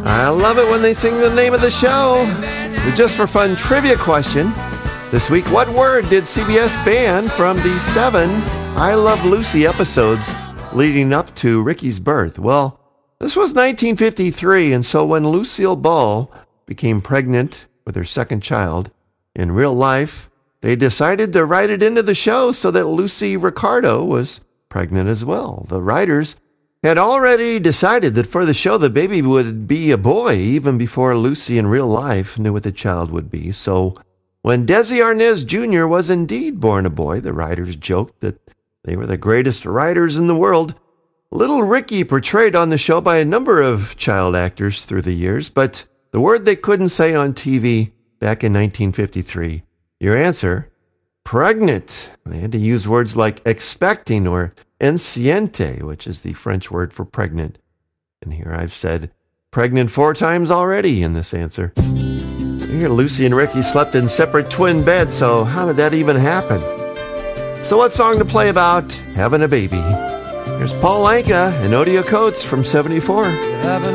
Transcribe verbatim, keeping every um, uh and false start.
I love it when they sing the name of the show. The Just for Fun trivia question. This week, what word did C B S ban from the seven I Love Lucy episodes leading up to Ricky's birth? Well, this was nineteen fifty-three, and so when Lucille Ball became pregnant with her second child, in real life, they decided to write it into the show so that Lucy Ricardo was pregnant as well. The writers had already decided that for the show the baby would be a boy even before Lucy in real life knew what the child would be. So when Desi Arnaz Junior was indeed born a boy, the writers joked that they were the greatest writers in the world. Little Ricky portrayed on the show by a number of child actors through the years, but the word they couldn't say on T V back in nineteen fifty-three. Your answer? Pregnant. They had to use words like expecting or enceinte, which is the French word for pregnant. And here I've said pregnant four times already in this answer. Here Lucy and Ricky slept in separate twin beds, so how did that even happen? So what song to play about having a baby? Here's Paul Anka and Odia Coates from seventy-four. Having